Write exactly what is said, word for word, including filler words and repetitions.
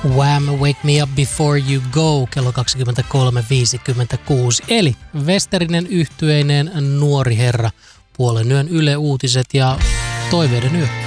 Wham! Wake Me Up Before You Go, kello kaksikymmentäkolme viisikymmentäkuusi. Eli Westerinen yhtyeinen nuori herra, puolen yön Yle Uutiset ja toiveiden yö.